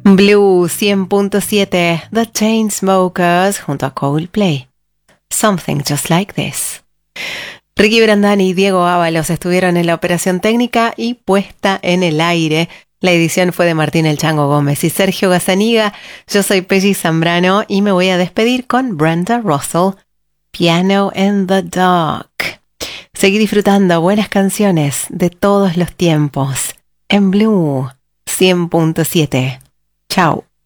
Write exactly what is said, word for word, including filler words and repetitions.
Blue cien punto siete, The Chainsmokers junto a Coldplay. Something Just Like This. Ricky Brandani y Diego Ábalos estuvieron en la operación técnica y puesta en el aire. La edición fue de Martín El Chango Gómez y Sergio Gazzaniga. Yo soy Peggy Zambrano y me voy a despedir con Brenda Russell, Piano in the Dark. Seguí disfrutando buenas canciones de todos los tiempos en Blue cien punto siete. Chao.